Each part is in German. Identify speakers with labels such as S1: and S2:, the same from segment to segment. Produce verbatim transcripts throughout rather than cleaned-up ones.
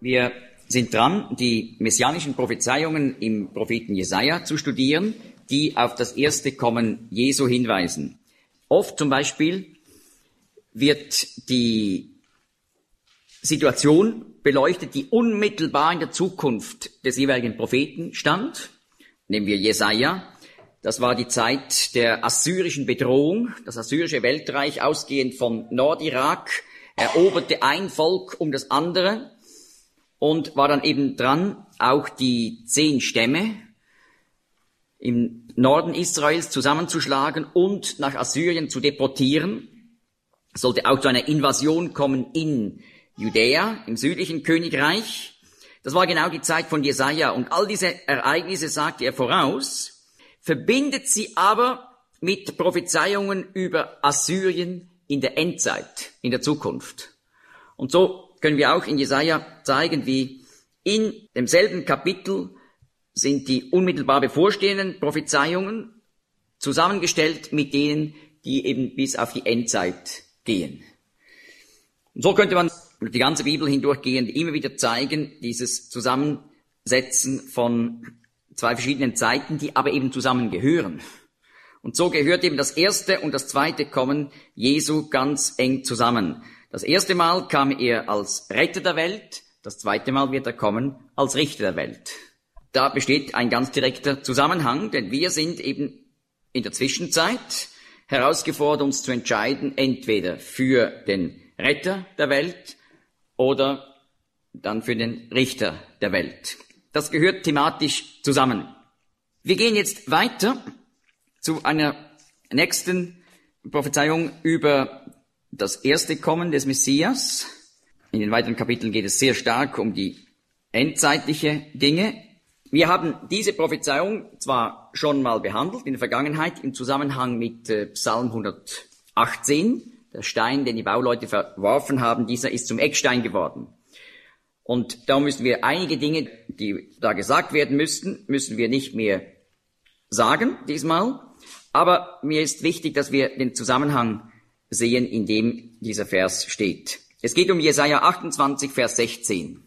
S1: Wir sind dran, die messianischen Prophezeiungen im Propheten Jesaja zu studieren, die auf das erste Kommen Jesu hinweisen. Oft zum Beispiel wird die Situation beleuchtet, die unmittelbar in der Zukunft des jeweiligen Propheten stand. Nehmen wir Jesaja. Das war die Zeit der assyrischen Bedrohung. Das assyrische Weltreich, ausgehend von Nordirak, eroberte ein Volk um das andere und war dann eben dran, auch die zehn Stämme im Norden Israels zusammenzuschlagen und nach Assyrien zu deportieren. Es sollte auch zu einer Invasion kommen in Judäa, im südlichen Königreich. Das war genau die Zeit von Jesaja. Und all diese Ereignisse sagte er voraus, verbindet sie aber mit Prophezeiungen über Assyrien in der Endzeit, in der Zukunft. Und so können wir auch in Jesaja zeigen, wie in demselben Kapitel sind die unmittelbar bevorstehenden Prophezeiungen zusammengestellt mit denen, die eben bis auf die Endzeit gehen. Und so könnte man die ganze Bibel hindurchgehend immer wieder zeigen, dieses Zusammensetzen von zwei verschiedenen Zeiten, die aber eben zusammengehören. Und so gehört eben das erste und das zweite Kommen Jesu ganz eng zusammen. Das erste Mal kam er als Retter der Welt, das zweite Mal wird er kommen als Richter der Welt. Da besteht ein ganz direkter Zusammenhang, denn wir sind eben in der Zwischenzeit herausgefordert, uns zu entscheiden, entweder für den Retter der Welt oder dann für den Richter der Welt. Das gehört thematisch zusammen. Wir gehen jetzt weiter zu einer nächsten Prophezeiung über das erste Kommen des Messias. In den weiteren Kapiteln geht es sehr stark um die endzeitliche Dinge. Wir haben diese Prophezeiung zwar schon mal behandelt in der Vergangenheit im Zusammenhang mit äh, Psalm hundertachtzehn. Der Stein, den die Bauleute verworfen haben, dieser ist zum Eckstein geworden. Und da müssen wir einige Dinge, die da gesagt werden müssten, müssen wir nicht mehr sagen diesmal. Aber mir ist wichtig, dass wir den Zusammenhang sehen, in dem dieser Vers steht. Es geht um Jesaja achtundzwanzig, Vers sechzehn.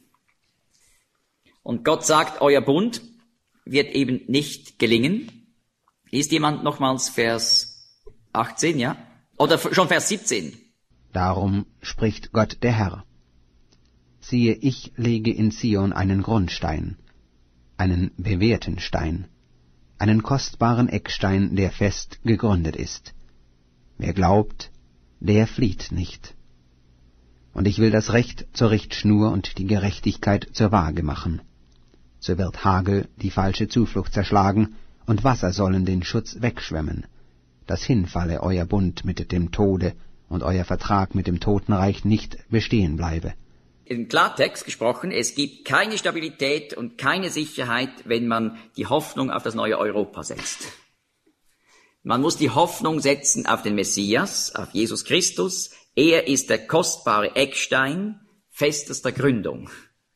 S1: Und Gott sagt, euer Bund wird eben nicht gelingen. Liest jemand nochmals Vers achtzehn, ja? Oder schon Vers siebzehn.
S2: Darum spricht Gott der Herr. Siehe, ich lege in Zion einen Grundstein, einen bewährten Stein, einen kostbaren Eckstein, der fest gegründet ist. Wer glaubt, der flieht nicht. Und ich will das Recht zur Richtschnur und die Gerechtigkeit zur Waage machen. So wird Hagel die falsche Zuflucht zerschlagen, und Wasser sollen den Schutz wegschwemmen. Dass hinfalle euer Bund mit dem Tode und euer Vertrag mit dem Totenreich nicht bestehen bleibe.
S1: In Klartext gesprochen, es gibt keine Stabilität und keine Sicherheit, wenn man die Hoffnung auf das neue Europa setzt. Man muss die Hoffnung setzen auf den Messias, auf Jesus Christus. Er ist der kostbare Eckstein festester Gründung.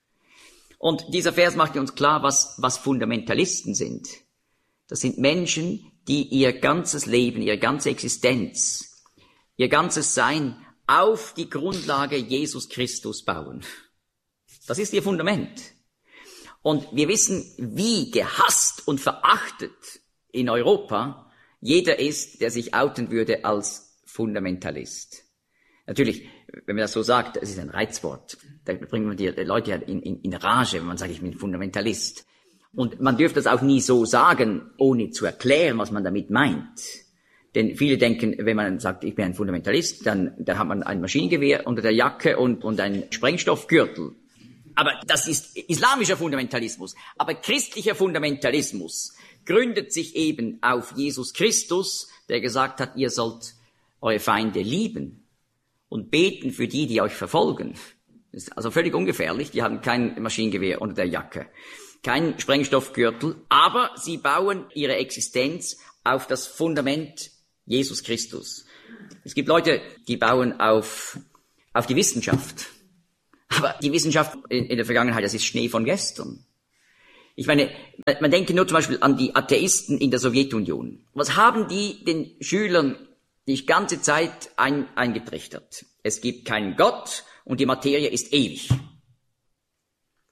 S1: Und dieser Vers macht uns klar, was, was Fundamentalisten sind. Das sind Menschen, die ihr ganzes Leben, ihre ganze Existenz, ihr ganzes Sein auf die Grundlage Jesus Christus bauen. Das ist ihr Fundament. Und wir wissen, wie gehasst und verachtet in Europa jeder ist, der sich outen würde als Fundamentalist. Natürlich, wenn man das so sagt, es ist ein Reizwort. Da bringt man die Leute in, in, in Rage, wenn man sagt, ich bin Fundamentalist. Und man dürfte das auch nie so sagen, ohne zu erklären, was man damit meint. Denn viele denken, wenn man sagt, ich bin ein Fundamentalist, dann, dann hat man ein Maschinengewehr unter der Jacke und, und einen Sprengstoffgürtel. Aber das ist islamischer Fundamentalismus. Aber christlicher Fundamentalismus gründet sich eben auf Jesus Christus, der gesagt hat, ihr sollt eure Feinde lieben und beten für die, die euch verfolgen. Das ist also völlig ungefährlich. Die haben kein Maschinengewehr unter der Jacke, kein Sprengstoffgürtel, aber sie bauen ihre Existenz auf das Fundament Jesus Christus. Es gibt Leute, die bauen auf, auf die Wissenschaft. Aber die Wissenschaft in, in der Vergangenheit, das ist Schnee von gestern. Ich meine, man denke nur zum Beispiel an die Atheisten in der Sowjetunion. Was haben die den Schülern die ganze Zeit ein, eingetrichtert? Es gibt keinen Gott und die Materie ist ewig.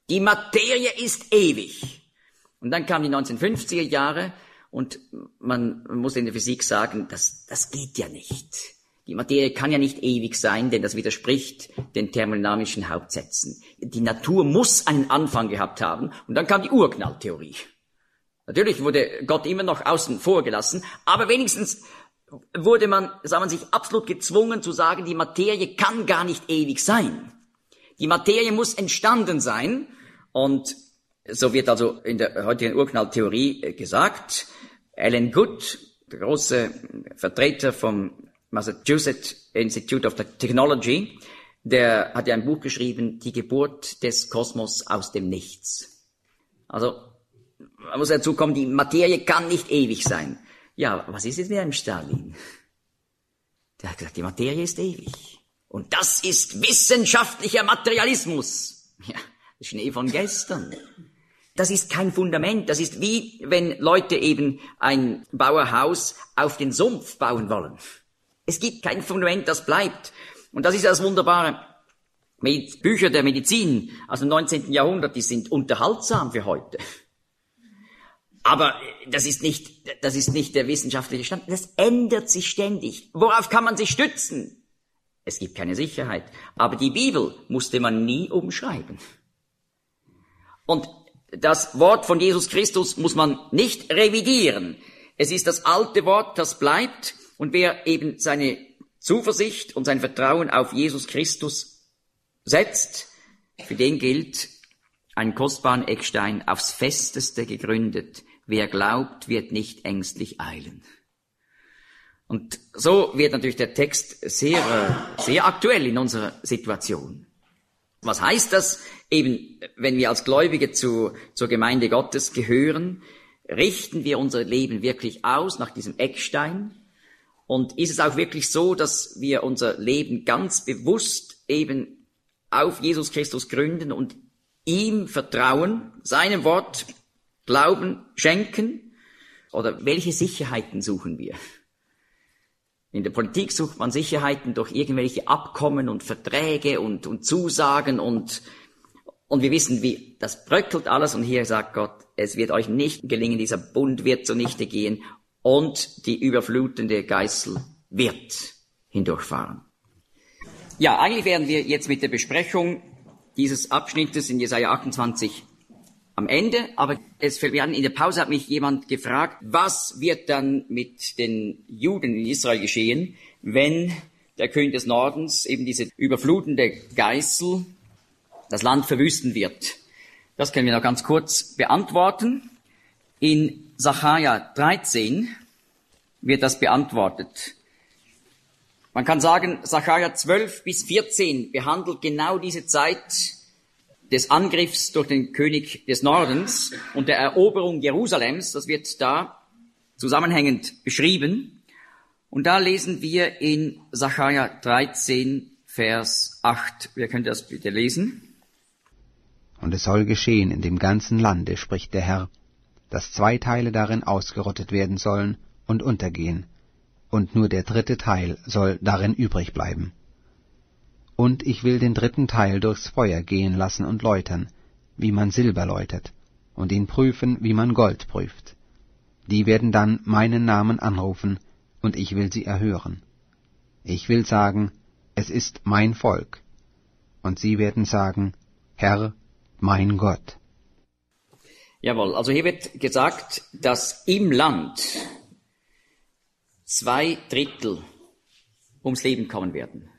S1: Die Materie ist ewig. Und dann kamen die neunzehnhundertfünfziger Jahre und man muss in der Physik sagen, das, das geht ja nicht. Die Materie kann ja nicht ewig sein, denn das widerspricht den thermodynamischen Hauptsätzen. Die Natur muss einen Anfang gehabt haben und dann kam die Urknalltheorie. Natürlich wurde Gott immer noch außen vor gelassen, aber wenigstens wurde man, sah man sich absolut gezwungen zu sagen, die Materie kann gar nicht ewig sein. Die Materie muss entstanden sein und so wird also in der heutigen Urknalltheorie gesagt. Alan Guth, der große Vertreter vom Massachusetts Institute of Technology, der hat ja ein Buch geschrieben, Die Geburt des Kosmos aus dem Nichts. Also man muss dazu kommen, die Materie kann nicht ewig sein. Ja, was ist jetzt mit einem Stalin? Der hat gesagt, die Materie ist ewig. Und das ist wissenschaftlicher Materialismus. Ja, Schnee von gestern. Das ist kein Fundament. Das ist wie, wenn Leute eben ein Bauerhaus auf den Sumpf bauen wollen. Es gibt kein Fundament, das bleibt. Und das ist das Wunderbare. Bücher der Medizin aus dem neunzehnten Jahrhundert, die sind unterhaltsam für heute. Aber das ist nicht, das ist nicht der wissenschaftliche Stand. Das ändert sich ständig. Worauf kann man sich stützen? Es gibt keine Sicherheit. Aber die Bibel musste man nie umschreiben. Und das Wort von Jesus Christus muss man nicht revidieren. Es ist das alte Wort, das bleibt. Und wer eben seine Zuversicht und sein Vertrauen auf Jesus Christus setzt, für den gilt einen kostbaren Eckstein, aufs Festeste gegründet. Wer glaubt, wird nicht ängstlich eilen. Und so wird natürlich der Text sehr, sehr aktuell in unserer Situation. Was heißt das? Eben, wenn wir als Gläubige zu, zur Gemeinde Gottes gehören, richten wir unser Leben wirklich aus nach diesem Eckstein? Und ist es auch wirklich so, dass wir unser Leben ganz bewusst eben auf Jesus Christus gründen und ihm vertrauen, seinem Wort Glauben schenken? Oder welche Sicherheiten suchen wir? In der Politik sucht man Sicherheiten durch irgendwelche Abkommen und Verträge und, und Zusagen und, und wir wissen, wie, das bröckelt alles und hier sagt Gott, es wird euch nicht gelingen, dieser Bund wird zunichte gehen und die überflutende Geißel wird hindurchfahren. Ja, eigentlich wären wir jetzt mit der Besprechung dieses Abschnittes in Jesaja achtundzwanzig am Ende, aber es fällt mir an, in der Pause hat mich jemand gefragt, was wird dann mit den Juden in Israel geschehen, wenn der König des Nordens, eben diese überflutende Geißel, das Land verwüsten wird. Das können wir noch ganz kurz beantworten. In Sacharja dreizehn wird das beantwortet. Man kann sagen, Sacharja zwölf bis vierzehn behandelt genau diese Zeit des Angriffs durch den König des Nordens und der Eroberung Jerusalems. Das wird da zusammenhängend beschrieben. Und da lesen wir in Sacharja dreizehn, Vers acht. Wer könnte das bitte lesen?
S2: Und es soll geschehen in dem ganzen Lande, spricht der Herr, dass zwei Teile darin ausgerottet werden sollen und untergehen, und nur der dritte Teil soll darin übrig bleiben. Und ich will den dritten Teil durchs Feuer gehen lassen und läutern, wie man Silber läutert, und ihn prüfen, wie man Gold prüft. Die werden dann meinen Namen anrufen, und ich will sie erhören. Ich will sagen, es ist mein Volk. Und sie werden sagen, Herr, mein Gott.
S1: Jawohl, also hier wird gesagt, dass im Land zwei Drittel ums Leben kommen werden.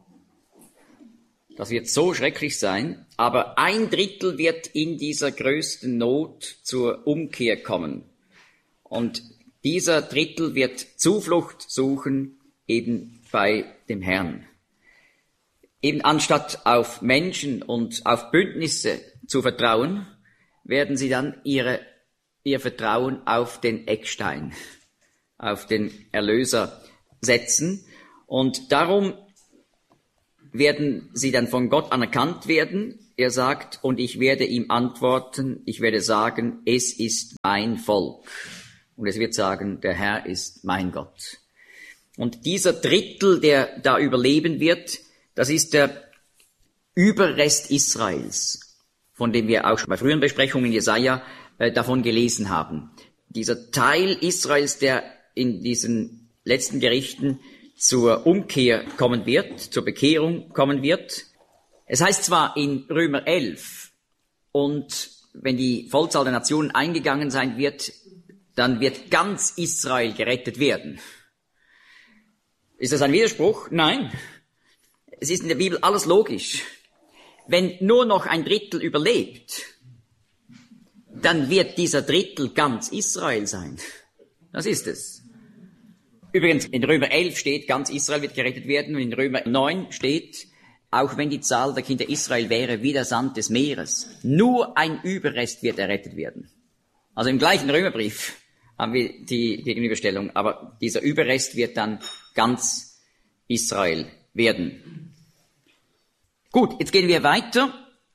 S1: Das wird so schrecklich sein, aber ein Drittel wird in dieser größten Not zur Umkehr kommen. Und dieser Drittel wird Zuflucht suchen eben bei dem Herrn. Eben anstatt auf Menschen und auf Bündnisse zu vertrauen, werden sie dann ihre, ihr Vertrauen auf den Eckstein, auf den Erlöser setzen. Und darum werden sie dann von Gott anerkannt werden. Er sagt, und ich werde ihm antworten, ich werde sagen, es ist mein Volk. Und es wird sagen, der Herr ist mein Gott. Und dieser Drittel, der da überleben wird, das ist der Überrest Israels. von dem wir auch schon bei früheren Besprechungen in Jesaja äh, davon gelesen haben. Dieser Teil Israels, der in diesen letzten Gerichten zur Umkehr kommen wird, zur Bekehrung kommen wird. Es heißt zwar in Römer elf, und wenn die Vollzahl der Nationen eingegangen sein wird, dann wird ganz Israel gerettet werden. Ist das ein Widerspruch? Nein. Es ist in der Bibel alles logisch. Wenn nur noch ein Drittel überlebt, dann wird dieser Drittel ganz Israel sein. Das ist es. Übrigens, in Römer elf steht, ganz Israel wird gerettet werden, und in Römer neun steht, auch wenn die Zahl der Kinder Israel wäre wie der Sand des Meeres, nur ein Überrest wird errettet werden. Also im gleichen Römerbrief haben wir die Gegenüberstellung, aber dieser Überrest wird dann ganz Israel werden. Gut, jetzt gehen wir weiter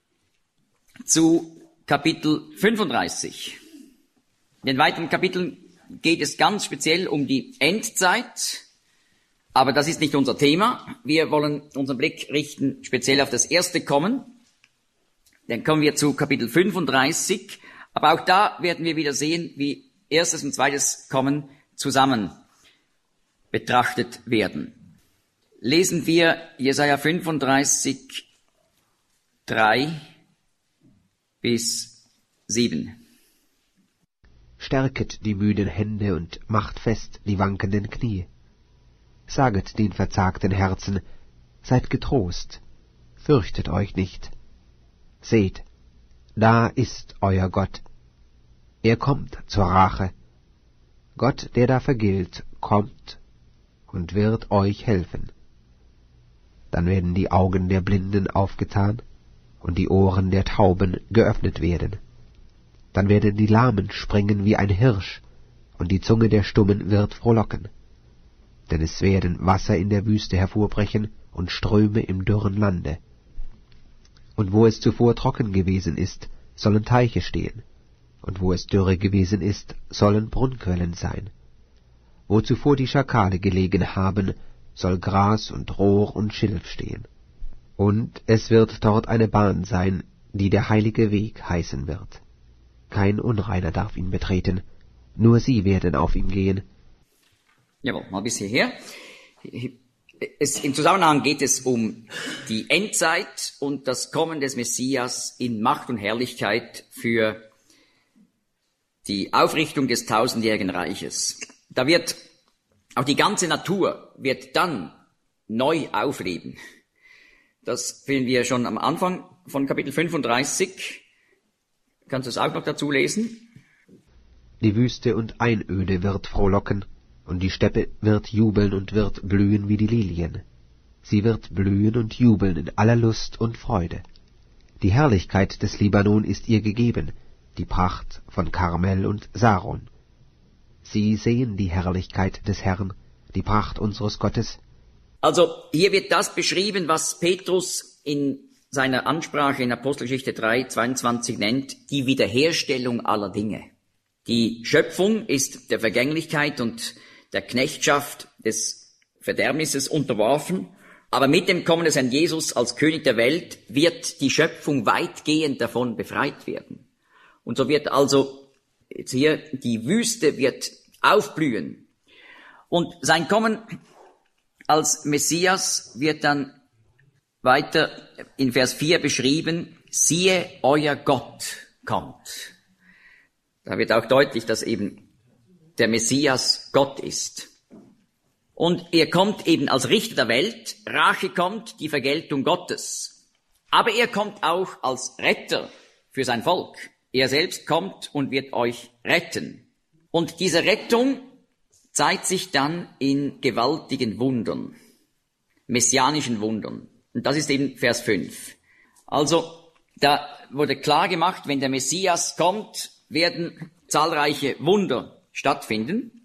S1: zu Kapitel fünfunddreißig. In den weiteren Kapiteln geht es ganz speziell um die Endzeit, aber das ist nicht unser Thema. Wir wollen unseren Blick richten speziell auf das erste Kommen. Dann kommen wir zu Kapitel fünfunddreißig, aber auch da werden wir wieder sehen, wie erstes und zweites Kommen zusammen betrachtet werden. Lesen wir Jesaja fünfunddreißig, drei bis sieben.
S2: Stärket die müden Hände und macht fest die wankenden Knie. Saget den verzagten Herzen, seid getrost, fürchtet euch nicht. Seht, da ist euer Gott. Er kommt zur Rache. Gott, der da vergilt, kommt und wird euch helfen. Dann werden die Augen der Blinden aufgetan und die Ohren der Tauben geöffnet werden. Dann werden die Lahmen springen wie ein Hirsch, und die Zunge der Stummen wird frohlocken. Denn es werden Wasser in der Wüste hervorbrechen und Ströme im dürren Lande. Und wo es zuvor trocken gewesen ist, sollen Teiche stehen, und wo es dürre gewesen ist, sollen Brunnquellen sein. Wo zuvor die Schakale gelegen haben, soll Gras und Rohr und Schilf stehen. Und es wird dort eine Bahn sein, die der heilige Weg heißen wird. Kein Unreiner darf ihn betreten, nur sie werden auf ihm gehen.
S1: Jawohl, mal bis hierher. Es, im Zusammenhang geht es um die Endzeit und das Kommen des Messias in Macht und Herrlichkeit für die Aufrichtung des tausendjährigen Reiches. Da wird auch die ganze Natur wird dann neu aufleben. Das finden wir schon am Anfang von Kapitel fünfunddreißig. Kannst du es auch noch dazu lesen?
S2: Die Wüste und Einöde wird frohlocken, und die Steppe wird jubeln und wird blühen wie die Lilien. Sie wird blühen und jubeln in aller Lust und Freude. Die Herrlichkeit des Libanon ist ihr gegeben, die Pracht von Karmel und Saron. Sie sehen die Herrlichkeit des Herrn, die Pracht unseres Gottes.
S1: Also hier wird das beschrieben, was Petrus in seiner Ansprache in Apostelgeschichte drei, zweiundzwanzig nennt, die Wiederherstellung aller Dinge. Die Schöpfung ist der Vergänglichkeit und der Knechtschaft des Verderbnisses unterworfen, aber mit dem Kommen des Herrn Jesus als König der Welt wird die Schöpfung weitgehend davon befreit werden. Und so wird also jetzt hier die Wüste wird aufblühen. Und sein Kommen als Messias wird dann weiter in Vers vier beschrieben, siehe, euer Gott kommt. Da wird auch deutlich, dass eben der Messias Gott ist. Und er kommt eben als Richter der Welt, Rache kommt, die Vergeltung Gottes. Aber er kommt auch als Retter für sein Volk. Er selbst kommt und wird euch retten. Und diese Rettung zeigt sich dann in gewaltigen Wundern, messianischen Wundern. Und das ist eben Vers fünf. Also, da wurde klar gemacht, wenn der Messias kommt, werden zahlreiche Wunder stattfinden.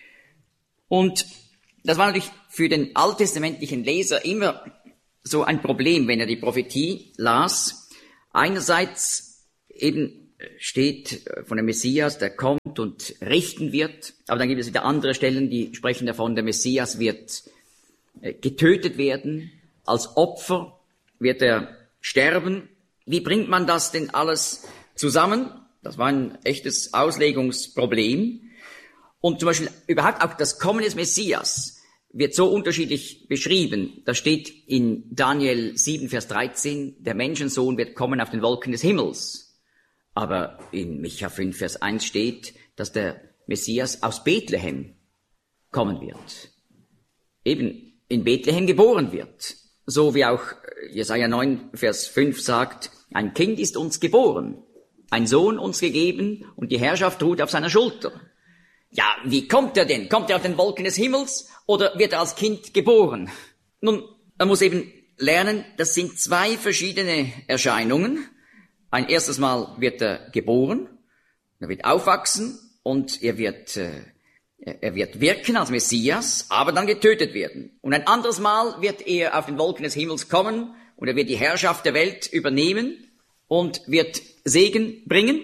S1: Und das war natürlich für den alttestamentlichen Leser immer so ein Problem, wenn er die Prophetie las. Einerseits eben steht von dem Messias, der kommt und richten wird, aber dann gibt es wieder andere Stellen, die sprechen davon, der Messias wird getötet werden, als Opfer wird er sterben Wie bringt man das denn alles zusammen? Das war ein echtes Auslegungsproblem. Und zum Beispiel überhaupt auch das Kommen des Messias wird so unterschiedlich beschrieben. Da steht in Daniel sieben, Vers dreizehn, der Menschensohn wird kommen auf den Wolken des Himmels. Aber in Micha fünf, Vers eins steht, dass der Messias aus Bethlehem kommen wird. Eben in Bethlehem geboren wird. So wie auch Jesaja neun, Vers fünf sagt, ein Kind ist uns geboren, ein Sohn uns gegeben und die Herrschaft ruht auf seiner Schulter. Ja, wie kommt er denn? Kommt er auf den Wolken des Himmels oder wird er als Kind geboren? Nun, man muss eben lernen, das sind zwei verschiedene Erscheinungen. Ein erstes Mal wird er geboren, er wird aufwachsen und er wird, äh, er wird wirken als Messias, aber dann getötet werden. Und ein anderes Mal wird er auf den Wolken des Himmels kommen und er wird die Herrschaft der Welt übernehmen und wird Segen bringen.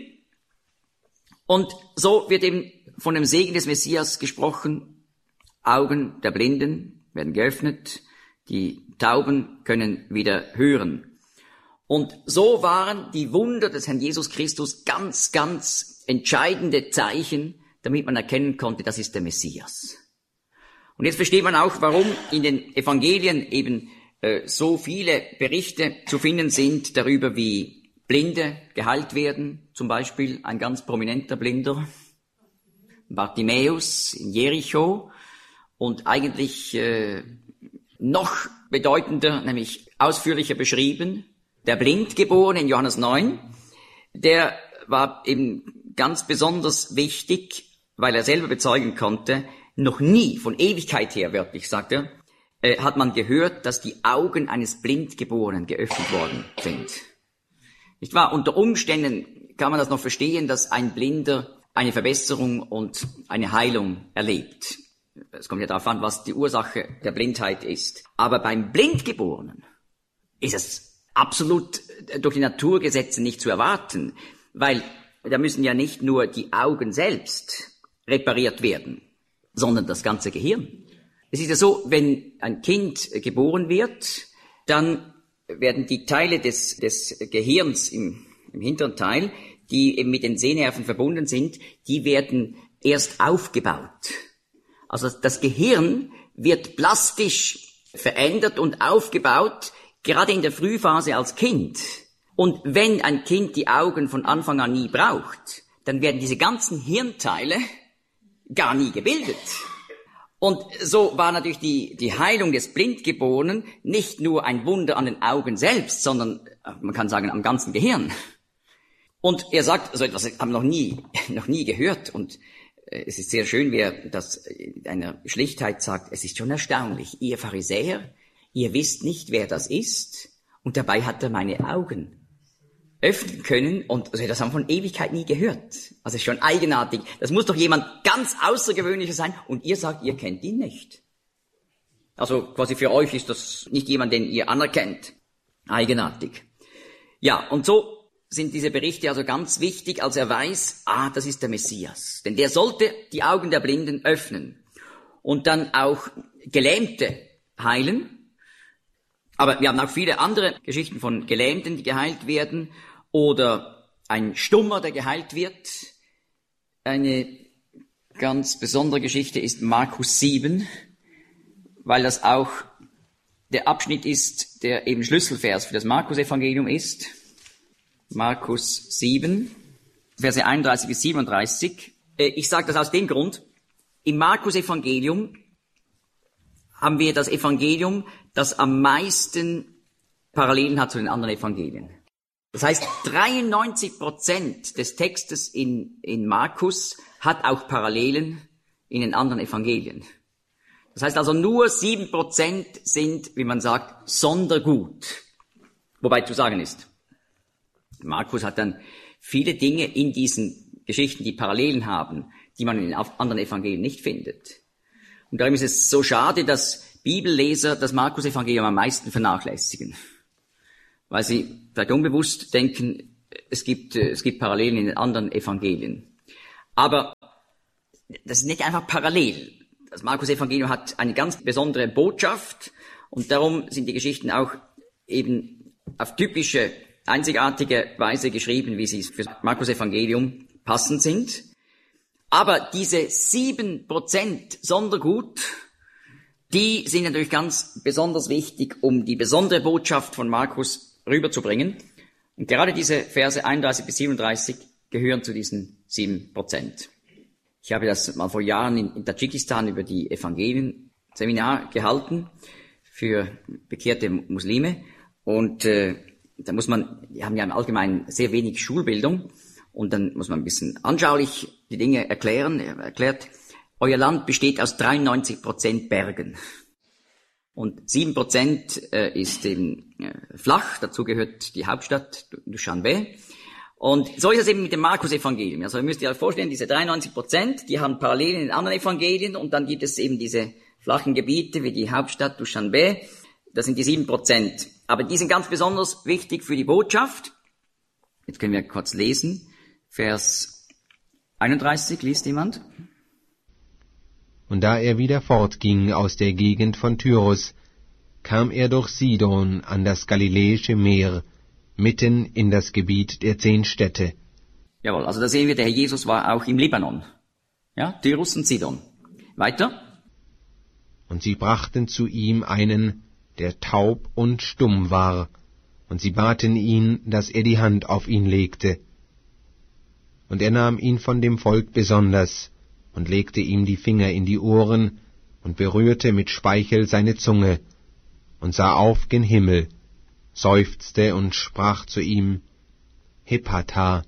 S1: Und so wird eben von dem Segen des Messias gesprochen. Augen der Blinden werden geöffnet, die Tauben können wieder hören. Und so waren die Wunder des Herrn Jesus Christus ganz, ganz entscheidende Zeichen, damit man erkennen konnte, das ist der Messias. Und jetzt versteht man auch, warum in den Evangelien eben äh, so viele Berichte zu finden sind darüber, wie Blinde geheilt werden. Zum Beispiel ein ganz prominenter Blinder, Bartimäus in Jericho. Und eigentlich äh, noch bedeutender, nämlich ausführlicher beschrieben, der Blindgeborene in Johannes neun, der war eben ganz besonders wichtig, weil er selber bezeugen konnte, noch nie, von Ewigkeit her wörtlich, sagt er, äh, hat man gehört, dass die Augen eines Blindgeborenen geöffnet worden sind. Nicht wahr? Unter Umständen kann man das noch verstehen, dass ein Blinder eine Verbesserung und eine Heilung erlebt. Es kommt ja darauf an, was die Ursache der Blindheit ist. Aber beim Blindgeborenen ist es absolut durch die Naturgesetze nicht zu erwarten, weil da müssen ja nicht nur die Augen selbst repariert werden, sondern das ganze Gehirn. Es ist ja so, wenn ein Kind geboren wird, dann werden die Teile des, des Gehirns im, im hinteren Teil, die eben mit den Sehnerven verbunden sind, die werden erst aufgebaut. Also das Gehirn wird plastisch verändert und aufgebaut, gerade in der Frühphase als Kind. Und wenn ein Kind die Augen von Anfang an nie braucht, dann werden diese ganzen Hirnteile gar nie gebildet. Und so war natürlich die, die Heilung des Blindgeborenen nicht nur ein Wunder an den Augen selbst, sondern man kann sagen am ganzen Gehirn. Und er sagt, so etwas haben wir noch nie, noch nie gehört. Und es ist sehr schön, wie er das in einer Schlichtheit sagt, es ist schon erstaunlich, ihr Pharisäer, ihr wisst nicht, wer das ist, und dabei hat er meine Augen öffnen können, und also das haben wir von Ewigkeit nie gehört. Also es ist schon eigenartig. Das muss doch jemand ganz Außergewöhnlicher sein, und ihr sagt, ihr kennt ihn nicht. Also quasi für euch ist das nicht jemand, den ihr anerkennt. Eigenartig. Ja, und so sind diese Berichte also ganz wichtig, als er weiß, ah, das ist der Messias. Denn der sollte die Augen der Blinden öffnen und dann auch Gelähmte heilen. Aber wir haben auch viele andere Geschichten von Gelähmten, die geheilt werden, oder ein Stummer, der geheilt wird. Eine ganz besondere Geschichte ist Markus sieben, weil das auch der Abschnitt ist, der eben Schlüsselvers für das Markus-Evangelium ist. Markus sieben, Verse einunddreißig bis siebenunddreißig. Ich sage das aus dem Grund, im Markus-Evangelium haben wir das Evangelium, das am meisten Parallelen hat zu den anderen Evangelien. Das heißt, dreiundneunzig Prozent des Textes in, in Markus hat auch Parallelen in den anderen Evangelien. Das heißt also, nur sieben Prozent sind, wie man sagt, sondergut. Wobei zu sagen ist, Markus hat dann viele Dinge in diesen Geschichten, die Parallelen haben, die man in den anderen Evangelien nicht findet. Und darum ist es so schade, dass Bibelleser das Markus-Evangelium am meisten vernachlässigen. Weil sie vielleicht unbewusst denken, es gibt, es gibt Parallelen in den anderen Evangelien. Aber das ist nicht einfach parallel. Das Markus-Evangelium hat eine ganz besondere Botschaft, und darum sind die Geschichten auch eben auf typische einzigartige Weise geschrieben, wie sie für Markus Evangelium passend sind. Aber diese sieben Prozent Sondergut, die sind natürlich ganz besonders wichtig, um die besondere Botschaft von Markus rüberzubringen. Und gerade diese Verse einunddreißig bis siebenunddreißig gehören zu diesen sieben Prozent. Ich habe das mal vor Jahren in, in Tadschikistan über die Evangelien-Seminar gehalten für bekehrte Muslime. Und äh, da muss man, die haben ja im Allgemeinen sehr wenig Schulbildung. Und dann muss man ein bisschen anschaulich die Dinge erklären. Er erklärt, euer Land besteht aus dreiundneunzig Prozent Bergen. Und sieben Prozent äh, ist eben äh, flach. Dazu gehört die Hauptstadt Dushanbe. Und so ist es eben mit dem Markus-Evangelium. Also ihr müsst euch vorstellen, diese dreiundneunzig Prozent, die haben Parallelen in anderen Evangelien und dann gibt es eben diese flachen Gebiete wie die Hauptstadt Dushanbe. Das sind die sieben Prozent. Aber die sind ganz besonders wichtig für die Botschaft. Jetzt können wir kurz lesen. Vers einunddreißig, liest jemand?
S3: Und da er wieder fortging aus der Gegend von Tyrus, kam er durch Sidon an das Galiläische Meer, mitten in das Gebiet der zehn Städte.
S1: Jawohl, also da sehen wir, der Herr Jesus war auch im Libanon. Ja, Tyrus und Sidon. Weiter.
S3: Und sie brachten zu ihm einen, der taub und stumm war, und sie baten ihn, dass er die Hand auf ihn legte. Und er nahm ihn von dem Volk besonders, und legte ihm die Finger in die Ohren, und berührte mit Speichel seine Zunge, und sah auf gen Himmel, seufzte und sprach zu ihm, Hephata,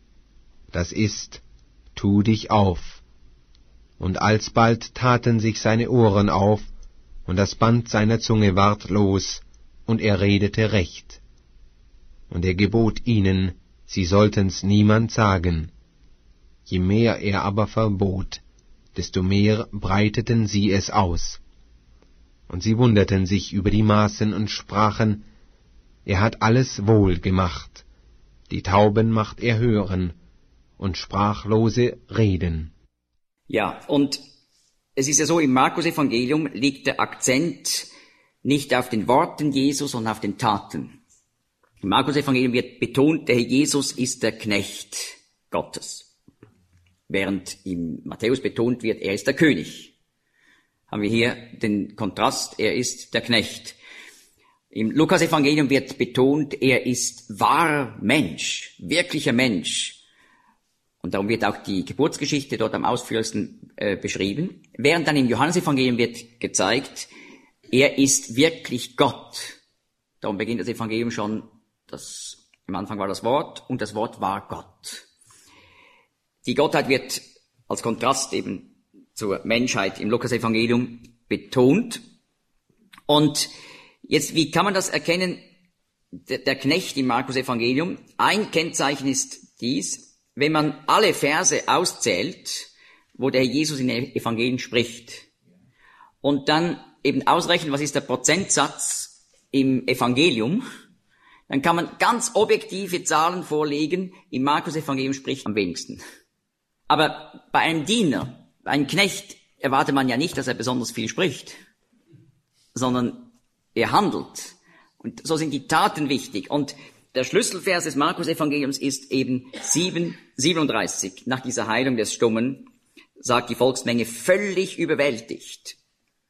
S3: das ist, tu dich auf. Und alsbald taten sich seine Ohren auf, und das Band seiner Zunge ward los, und er redete recht. Und er gebot ihnen, sie sollten's niemand sagen. Je mehr er aber verbot, desto mehr breiteten sie es aus. Und sie wunderten sich über die Maßen und sprachen, er hat alles wohl gemacht, die Tauben macht er hören, und Sprachlose reden.
S1: Ja, und es ist ja so, im Markus-Evangelium liegt der Akzent nicht auf den Worten Jesu, sondern auf den Taten. Im Markus-Evangelium wird betont, der Herr Jesus ist der Knecht Gottes. Während im Matthäus betont wird, er ist der König. Haben wir hier den Kontrast, er ist der Knecht. Im Lukas-Evangelium wird betont, er ist wahrer Mensch, wirklicher Mensch. Und darum wird auch die Geburtsgeschichte dort am ausführlichsten äh, beschrieben. Während dann im Johannes-Evangelium wird gezeigt, er ist wirklich Gott. Darum beginnt das Evangelium schon, das, am Anfang war das Wort und das Wort war Gott. Die Gottheit wird als Kontrast eben zur Menschheit im Lukas-Evangelium betont. Und jetzt, wie kann man das erkennen? Der, der Knecht im Markus-Evangelium, ein Kennzeichen ist dies, wenn man alle Verse auszählt, wo der Herr Jesus in den Evangelien spricht, und dann eben ausrechnen, was ist der Prozentsatz im Evangelium, dann kann man ganz objektive Zahlen vorlegen, im Markus-Evangelium spricht am wenigsten. Aber bei einem Diener, bei einem Knecht, erwartet man ja nicht, dass er besonders viel spricht, sondern er handelt. Und so sind die Taten wichtig. Und der Schlüsselvers des Markus-Evangeliums ist eben sieben, siebenunddreißig. Nach dieser Heilung des Stummen sagt die Volksmenge völlig überwältigt.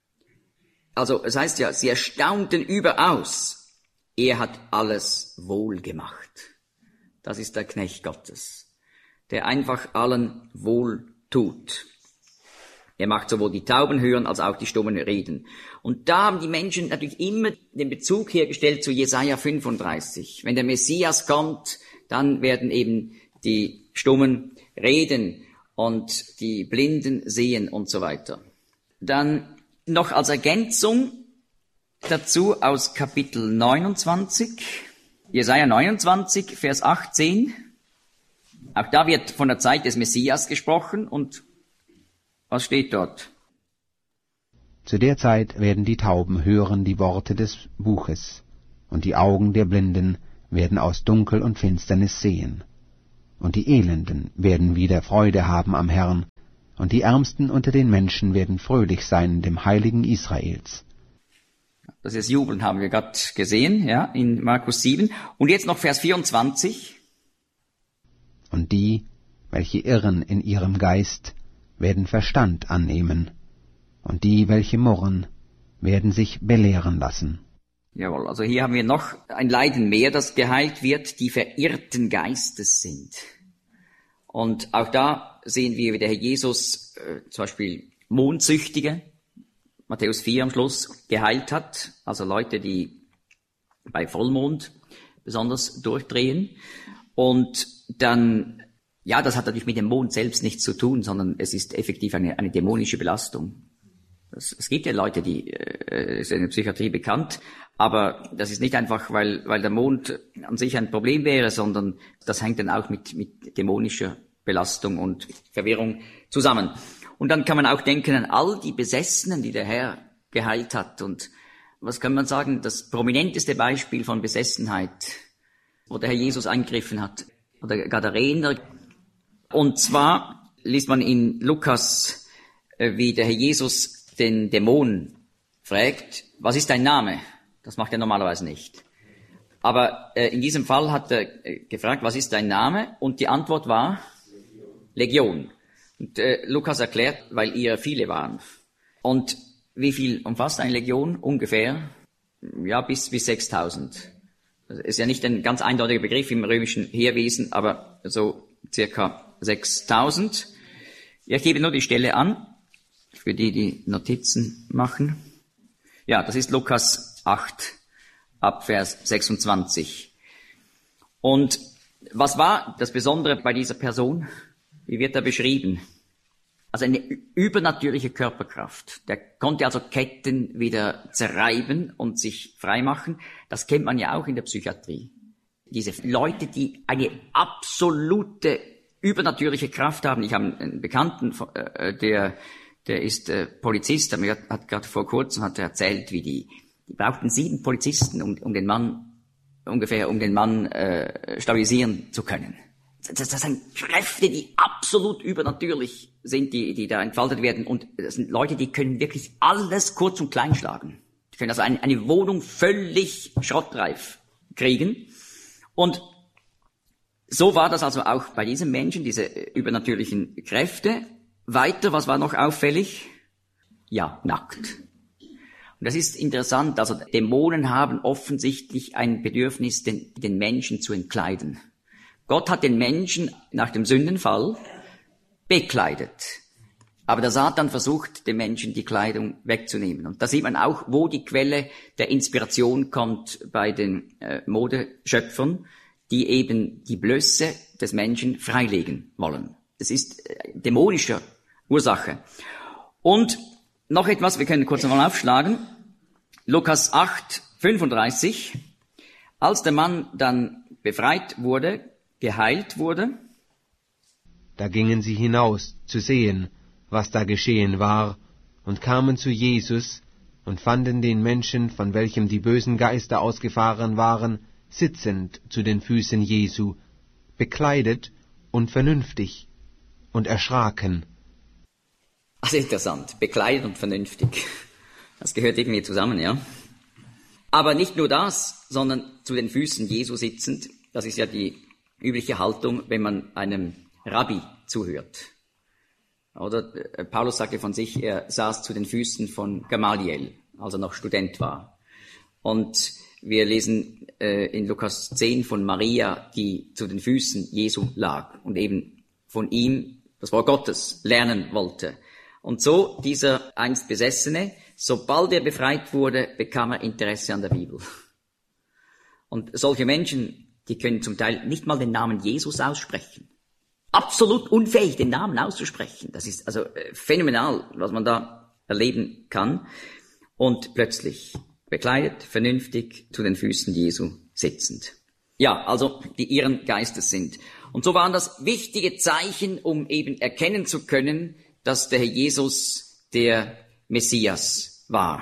S1: Also es heißt ja, sie erstaunten überaus. Er hat alles wohl gemacht. Das ist der Knecht Gottes, der einfach allen wohl tut. Er macht sowohl die Tauben hören, als auch die Stummen reden. Und da haben die Menschen natürlich immer den Bezug hergestellt zu Jesaja fünfunddreißig. Wenn der Messias kommt, dann werden eben die Stummen reden und die Blinden sehen und so weiter. Dann noch als Ergänzung dazu aus Kapitel neunundzwanzig, Jesaja neunundzwanzig, Vers achtzehn. Auch da wird von der Zeit des Messias gesprochen und was steht dort?
S2: Zu der Zeit werden die Tauben hören die Worte des Buches, und die Augen der Blinden werden aus Dunkel und Finsternis sehen. Und die Elenden werden wieder Freude haben am Herrn, und die Ärmsten unter den Menschen werden fröhlich sein dem Heiligen Israels.
S1: Das ist Jubeln, haben wir gerade gesehen, ja, in Markus sieben. Und jetzt noch Vers vierundzwanzig.
S2: Und die, welche irren in ihrem Geist, werden Verstand annehmen, und die, welche murren, werden sich belehren lassen.
S1: Jawohl, also hier haben wir noch ein Leiden mehr, das geheilt wird, die verirrten Geistes sind. Und auch da sehen wir, wie der Herr Jesus äh, zum Beispiel Mondsüchtige, Matthäus vier am Schluss, geheilt hat, also Leute, die bei Vollmond besonders durchdrehen. Und dann, ja, das hat natürlich mit dem Mond selbst nichts zu tun, sondern es ist effektiv eine, eine dämonische Belastung. Es, es gibt ja Leute, die, äh, ist in der Psychiatrie bekannt, aber das ist nicht einfach, weil, weil der Mond an sich ein Problem wäre, sondern das hängt dann auch mit, mit dämonischer Belastung und Verwirrung zusammen. Und dann kann man auch denken an all die Besessenen, die der Herr geheilt hat. Und was kann man sagen, das prominenteste Beispiel von Besessenheit, wo der Herr Jesus eingegriffen hat, oder Gadarener. Und zwar liest man in Lukas, wie der Herr Jesus den Dämon fragt, was ist dein Name? Das macht er normalerweise nicht. Aber äh, in diesem Fall hat er äh, gefragt, was ist dein Name? Und die Antwort war Legion. Und äh, Lukas erklärt, weil ihr viele waren. Und wie viel umfasst eine Legion? Ungefähr, ja, bis, bis sechstausend. Das ist ja nicht ein ganz eindeutiger Begriff im römischen Heerwesen, aber so circa sechstausend. Ja, ich gebe nur die Stelle an, für die, die Notizen machen. Ja, das ist Lukas acht, ab Vers sechsundzwanzig. Und was war das Besondere bei dieser Person? Wie wird er beschrieben? Also eine übernatürliche Körperkraft. Der konnte also Ketten wieder zerreiben und sich freimachen. Das kennt man ja auch in der Psychiatrie. Diese Leute, die eine absolute übernatürliche Kraft haben. Ich habe einen Bekannten, der, der ist Polizist, aber er hat gerade vor kurzem hat er erzählt, wie die, die brauchten sieben Polizisten, um, um den Mann, ungefähr, um den Mann äh, stabilisieren zu können. Das, das sind Kräfte, die absolut übernatürlich sind, die, die da entfaltet werden. Und das sind Leute, die können wirklich alles kurz und klein schlagen. Die können also eine, eine Wohnung völlig schrottreif kriegen. Und so war das also auch bei diesem Menschen, diese übernatürlichen Kräfte. Weiter, was war noch auffällig? Ja, nackt. Und das ist interessant, also Dämonen haben offensichtlich ein Bedürfnis, den, den Menschen zu entkleiden. Gott hat den Menschen nach dem Sündenfall bekleidet. Aber der Satan versucht, dem Menschen die Kleidung wegzunehmen. Und da sieht man auch, wo die Quelle der Inspiration kommt bei den äh, Modeschöpfern, die eben die Blöße des Menschen freilegen wollen. Das ist äh, dämonischer Ursache. Und noch etwas, wir können kurz nochmal aufschlagen. Lukas acht, fünfunddreißig. Als der Mann dann befreit wurde, geheilt wurde,
S3: da gingen sie hinaus zu sehen, was da geschehen war, und kamen zu Jesus und fanden den Menschen, von welchem die bösen Geister ausgefahren waren, sitzend zu den Füßen Jesu, bekleidet und vernünftig, und erschraken.
S1: Also interessant, bekleidet und vernünftig. Das gehört irgendwie zusammen, ja. Aber nicht nur das, sondern zu den Füßen Jesu sitzend, das ist ja die übliche Haltung, wenn man einem Rabbi zuhört. Oder Paulus sagte von sich, er saß zu den Füßen von Gamaliel, als er noch Student war. Und wir lesen äh, in Lukas zehn von Maria, die zu den Füßen Jesu lag und eben von ihm das Wort Gottes lernen wollte. Und so dieser einst Besessene, sobald er befreit wurde, bekam er Interesse an der Bibel. Und solche Menschen, die können zum Teil nicht mal den Namen Jesus aussprechen. Absolut unfähig, den Namen auszusprechen. Das ist also äh, phänomenal, was man da erleben kann. Und plötzlich bekleidet, vernünftig, zu den Füßen Jesu sitzend. Ja, also die ihren Geistes sind. Und so waren das wichtige Zeichen, um eben erkennen zu können, dass der Herr Jesus der Messias war.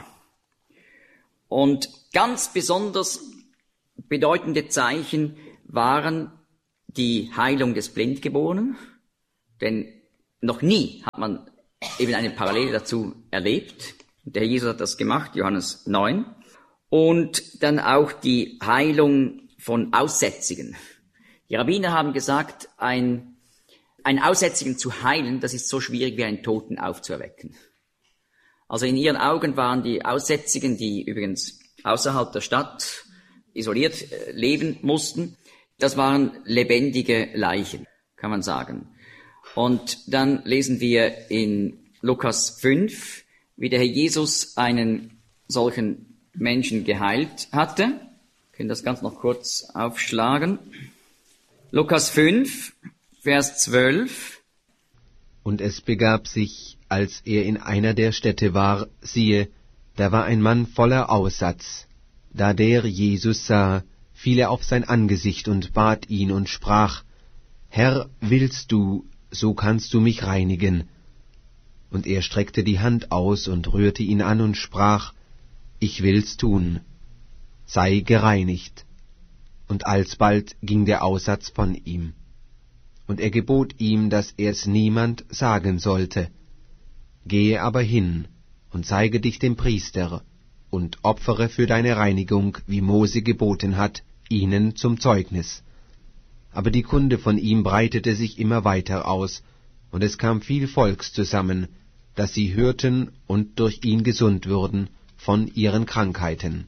S1: Und ganz besonders bedeutende Zeichen waren die Heilung des Blindgeborenen, denn noch nie hat man eben eine Parallele dazu erlebt. Der Herr Jesus hat das gemacht, Johannes neun. und dann auch die Heilung von Aussätzigen. Die Rabbiner haben gesagt, ein, einen Aussätzigen zu heilen, das ist so schwierig wie einen Toten aufzuerwecken. Also in ihren Augen waren die Aussätzigen, die übrigens außerhalb der Stadt isoliert leben mussten, das waren lebendige Leichen, kann man sagen. Und dann lesen wir in Lukas fünf, wie der Herr Jesus einen solchen Menschen geheilt hatte. Wir können das ganz noch kurz aufschlagen. Lukas fünf, Vers zwölf.
S3: Und es begab sich, als er in einer der Städte war, siehe, da war ein Mann voller Aussatz. Da der Jesus sah, fiel er auf sein Angesicht und bat ihn und sprach, Herr, willst du, so kannst du mich reinigen. Und er streckte die Hand aus und rührte ihn an und sprach, ich will's tun, sei gereinigt. Und alsbald ging der Aussatz von ihm. Und er gebot ihm, dass er's niemand sagen sollte. Gehe aber hin und zeige dich dem Priester und opfere für deine Reinigung, wie Mose geboten hat, ihnen zum Zeugnis. Aber die Kunde von ihm breitete sich immer weiter aus, und es kam viel Volks zusammen, dass sie hörten und durch ihn gesund würden von ihren Krankheiten.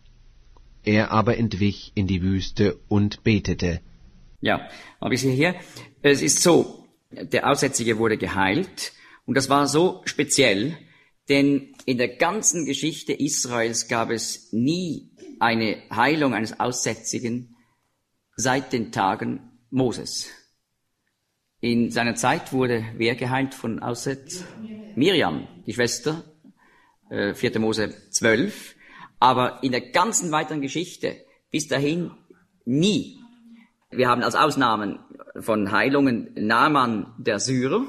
S3: Er aber entwich in die Wüste und betete.
S1: Ja, aber ich sehe hier, es ist so, der Aussätzige wurde geheilt, und das war so speziell, denn in der ganzen Geschichte Israels gab es nie eine Heilung eines Aussätzigen seit den Tagen Moses. In seiner Zeit wurde wer geheilt von Aussätz? Miriam, die Schwester, äh, vierte Mose zwölf. Aber in der ganzen weiteren Geschichte bis dahin nie. Wir haben als Ausnahmen von Heilungen Naaman der Syrer,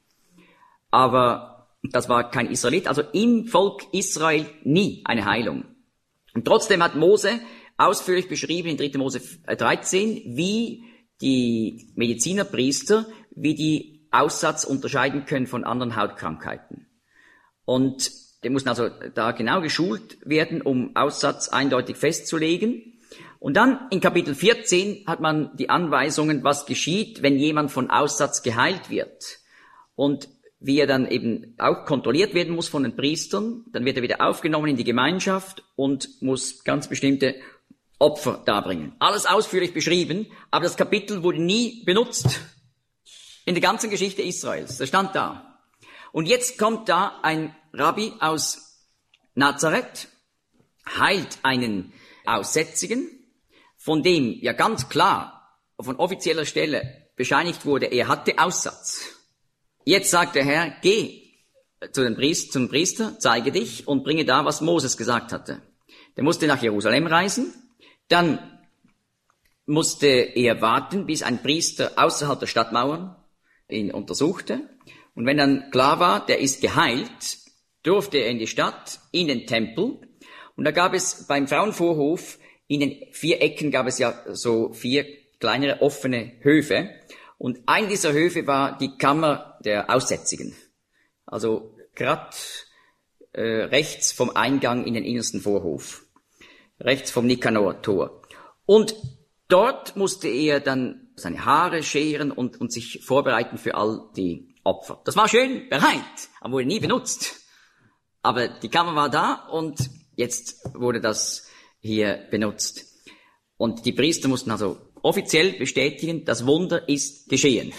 S1: aber das war kein Israelit, also im Volk Israel nie eine Heilung. Und trotzdem hat Mose ausführlich beschrieben in dritte Mose dreizehn, wie die Medizinerpriester, wie die Aussatz unterscheiden können von anderen Hautkrankheiten. Und die mussten also da genau geschult werden, um Aussatz eindeutig festzulegen. Und dann in Kapitel vierzehn hat man die Anweisungen, was geschieht, wenn jemand von Aussatz geheilt wird. Und wie er dann eben auch kontrolliert werden muss von den Priestern, dann wird er wieder aufgenommen in die Gemeinschaft und muss ganz bestimmte Opfer darbringen. Alles ausführlich beschrieben, aber das Kapitel wurde nie benutzt in der ganzen Geschichte Israels. Das stand da. Und jetzt kommt da ein Rabbi aus Nazareth, heilt einen Aussätzigen, von dem ja ganz klar von offizieller Stelle bescheinigt wurde, er hatte Aussatz. Jetzt sagt der Herr, geh zu den Priester, zum Priester, zeige dich und bringe da, was Moses gesagt hatte. Der musste nach Jerusalem reisen, dann musste er warten, bis ein Priester außerhalb der Stadtmauern ihn untersuchte. Und wenn dann klar war, der ist geheilt, durfte er in die Stadt, in den Tempel. Und da gab es beim Frauenvorhof, in den vier Ecken gab es ja so vier kleinere offene Höfe. Und ein dieser Höfe war die Kammer der Aussätzigen. Also gerade äh, rechts vom Eingang in den innersten Vorhof. Rechts vom Nikanor-Tor. Und dort musste er dann seine Haare scheren und, und sich vorbereiten für all die Opfer. Das war schön bereit, aber wurde nie benutzt. Aber die Kammer war da und jetzt wurde das hier benutzt. Und die Priester mussten also offiziell bestätigen, das Wunder ist geschehen.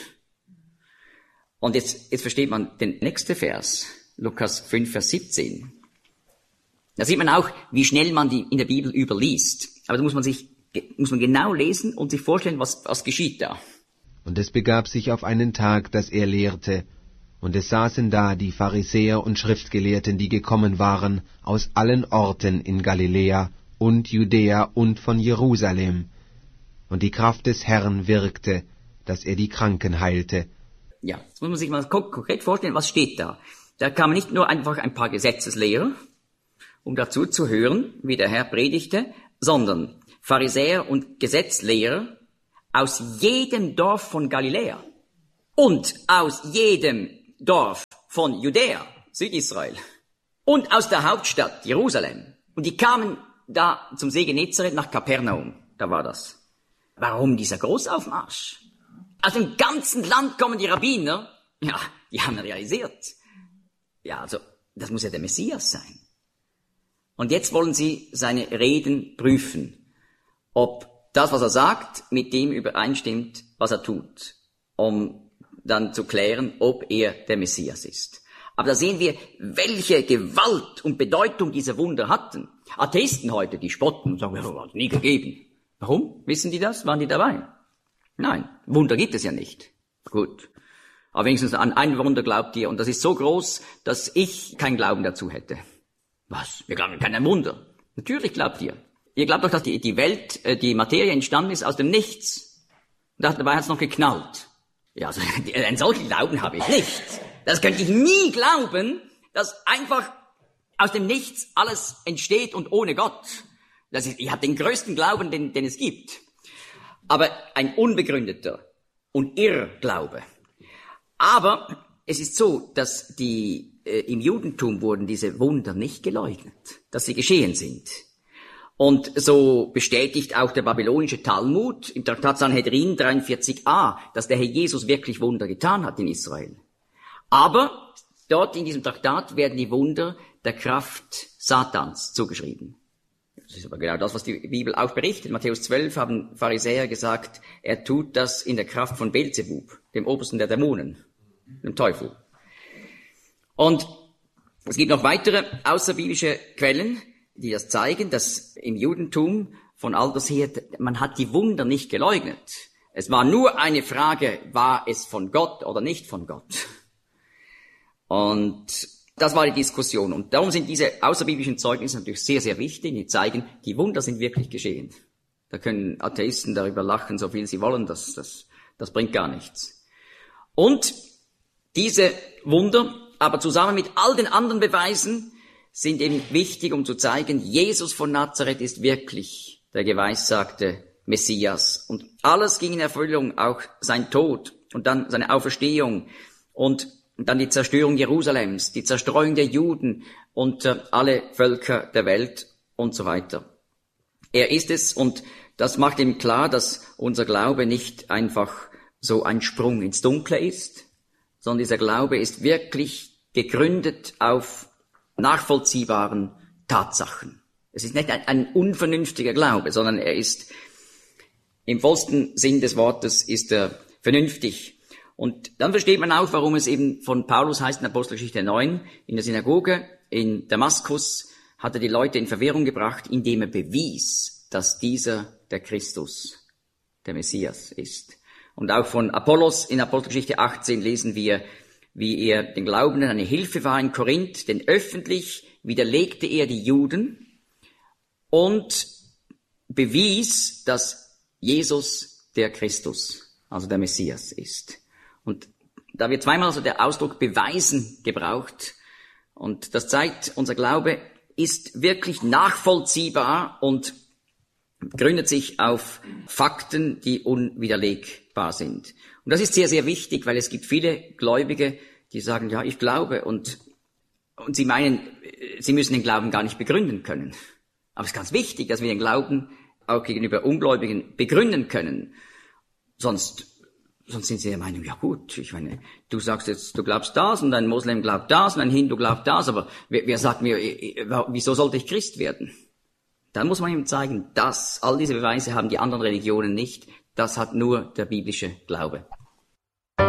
S1: Und jetzt, jetzt versteht man den nächsten Vers, Lukas fünf, Vers siebzehn. Da sieht man auch, wie schnell man die in der Bibel überliest. Aber da muss man sich, muss man genau lesen und sich vorstellen, was, was geschieht da.
S3: Und es begab sich auf einen Tag, dass er lehrte, und es saßen da die Pharisäer und Schriftgelehrten, die gekommen waren aus allen Orten in Galiläa und Judäa und von Jerusalem. Und die Kraft des Herrn wirkte, dass er die Kranken heilte.
S1: Ja, jetzt muss man sich mal konkret vorstellen, was steht da. Da kamen nicht nur einfach ein paar Gesetzeslehrer, um dazu zu hören, wie der Herr predigte, sondern Pharisäer und Gesetzlehrer aus jedem Dorf von Galiläa und aus jedem Dorf von Judäa, Südisrael, und aus der Hauptstadt Jerusalem. Und die kamen da zum See Genezareth nach Kapernaum. Da war das. Warum dieser Großaufmarsch? Aus dem ganzen Land kommen die Rabbiner. Ja, die haben realisiert. Ja, also, das muss ja der Messias sein. Und jetzt wollen sie seine Reden prüfen, ob das, was er sagt, mit dem übereinstimmt, was er tut, um dann zu klären, ob er der Messias ist. Aber da sehen wir, welche Gewalt und Bedeutung diese Wunder hatten. Atheisten heute, die spotten und sagen, das hat es nie gegeben. Warum? Wissen die das? Waren die dabei? Nein, Wunder gibt es ja nicht. Gut. Aber wenigstens an ein Wunder glaubt ihr, und das ist so groß, dass ich keinen Glauben dazu hätte. Was? Wir glauben kein Wunder. Natürlich glaubt ihr. Ihr glaubt doch, dass die, die Welt, die Materie entstanden ist aus dem Nichts. Und dabei hat es noch geknallt. Ja, also einen solchen Glauben habe ich nicht. Das könnte ich nie glauben, dass einfach aus dem Nichts alles entsteht und ohne Gott. Das ist, ich habe den größten Glauben, den, den es gibt. Aber ein unbegründeter und Irrglaube. Aber es ist so, dass die äh, im Judentum wurden diese Wunder nicht geleugnet, dass sie geschehen sind. Und so bestätigt auch der babylonische Talmud im Traktat Sanhedrin dreiundvierzig a, dass der Herr Jesus wirklich Wunder getan hat in Israel. Aber dort in diesem Traktat werden die Wunder der Kraft Satans zugeschrieben. Das ist aber genau das, was die Bibel auch berichtet. In Matthäus zwölf haben Pharisäer gesagt, er tut das in der Kraft von Beelzebub, dem Obersten der Dämonen, dem Teufel. Und es gibt noch weitere außerbiblische Quellen, die das zeigen, dass im Judentum von alters her, man hat die Wunder nicht geleugnet. Es war nur eine Frage, war es von Gott oder nicht von Gott? Und das war die Diskussion. Und darum sind diese außerbiblischen Zeugnisse natürlich sehr, sehr wichtig. Die zeigen, die Wunder sind wirklich geschehen. Da können Atheisten darüber lachen, so viel sie wollen. Das, das, das bringt gar nichts. Und diese Wunder, aber zusammen mit all den anderen Beweisen, sind eben wichtig, um zu zeigen, Jesus von Nazareth ist wirklich der geweissagte Messias. Und alles ging in Erfüllung, auch sein Tod und dann seine Auferstehung und dann die Zerstörung Jerusalems, die Zerstreuung der Juden und äh, alle Völker der Welt und so weiter. Er ist es, und das macht ihm klar, dass unser Glaube nicht einfach so ein Sprung ins Dunkle ist, sondern dieser Glaube ist wirklich gegründet auf nachvollziehbaren Tatsachen. Es ist nicht ein, ein unvernünftiger Glaube, sondern er ist im vollsten Sinn des Wortes ist er vernünftig. Und dann versteht man auch, warum es eben von Paulus heißt in Apostelgeschichte neun, in der Synagoge in Damaskus hat er die Leute in Verwirrung gebracht, indem er bewies, dass dieser der Christus, der Messias ist. Und auch von Apollos in Apostelgeschichte achtzehn lesen wir, wie er den Glaubenden eine Hilfe war in Korinth, denn öffentlich widerlegte er die Juden und bewies, dass Jesus der Christus, also der Messias ist. Und da wird zweimal also der Ausdruck beweisen gebraucht, und das zeigt, unser Glaube ist wirklich nachvollziehbar und gründet sich auf Fakten, die unwiderlegbar sind. Und das ist sehr, sehr wichtig, weil es gibt viele Gläubige, die sagen, ja, ich glaube, und, und sie meinen, sie müssen den Glauben gar nicht begründen können. Aber es ist ganz wichtig, dass wir den Glauben auch gegenüber Ungläubigen begründen können. Sonst, sonst sind sie der Meinung, ja gut, ich meine, du sagst jetzt, du glaubst das, und ein Moslem glaubt das, und ein Hindu glaubt das, aber wer, wer sagt mir, wieso sollte ich Christ werden? Dann muss man ihm zeigen, dass all diese Beweise haben die anderen Religionen nicht. Das hat nur der biblische Glaube.